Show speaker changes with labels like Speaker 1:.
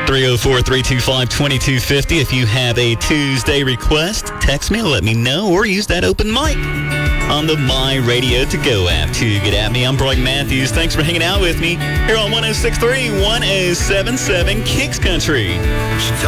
Speaker 1: 304-325-2250. If you have a Tuesday request, text me, let me know, or use that open mic on the My Radio To Go app to get at me. I'm Brian Matthews. Thanks for hanging out with me here on 106.3, 107.7 Kicks Country.